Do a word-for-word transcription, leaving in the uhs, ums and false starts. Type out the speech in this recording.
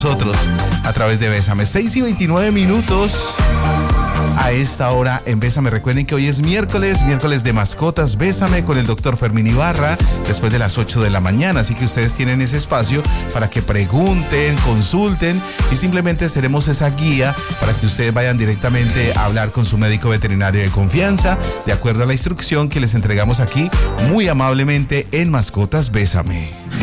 nosotros a través de Bésame. seis y veintinueve minutos a esta hora en Bésame. Recuerden que hoy es miércoles, miércoles de mascotas. Bésame con el doctor Fermín Ibarra después de las ocho de la mañana. Así que ustedes tienen ese espacio para que pregunten, consulten y simplemente seremos esa guía para que ustedes vayan directamente a hablar con su médico veterinario de confianza de acuerdo a la instrucción que les entregamos aquí muy amablemente en Mascotas Bésame.